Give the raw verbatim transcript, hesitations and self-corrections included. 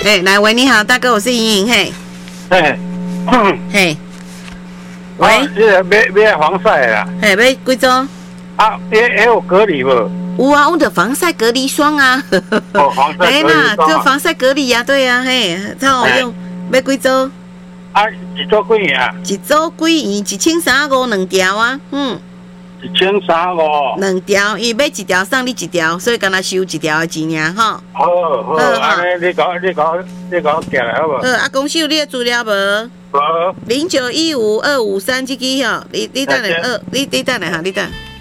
哎，来喂，你好，大哥，我是莹莹，嘿， 嘿， 嘿， 喂，这个买买防晒啦， 嘿，买几组？ 啊，也也有隔离无？ 有啊，我的防晒隔离霜啊。 哦，防晒隔离啦， 霜啊。 就防晒隔离啊，对啊，嘿，超好用。买几组？ 啊，一组几元啊？ 一组几元？一千三五两条啊，嗯。 一千三五。 两条，伊买一条送你一条，所以敢若收一条的钱尔吼。 好好，安尼你讲你讲你讲寄来好无？ 好，啊，公司有你的资料无？ 无。 零九一五二五三这支吼，你你等下二，你你等下哈，你等。